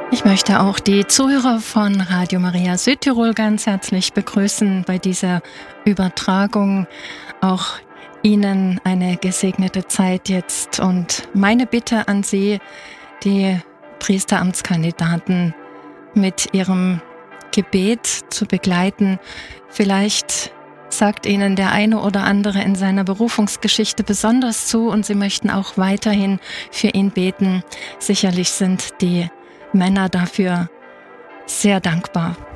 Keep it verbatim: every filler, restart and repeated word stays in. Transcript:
Ich möchte auch die Zuhörer von Radio Maria Südtirol ganz herzlich begrüßen bei dieser Übertragung. Auch Ihnen eine gesegnete Zeit jetzt und meine Bitte an Sie, die Priesteramtskandidaten mit ihrem Gebet zu begleiten. Vielleicht sagt Ihnen der eine oder andere in seiner Berufungsgeschichte besonders zu und Sie möchten auch weiterhin für ihn beten. Sicherlich sind die Männer dafür sehr dankbar.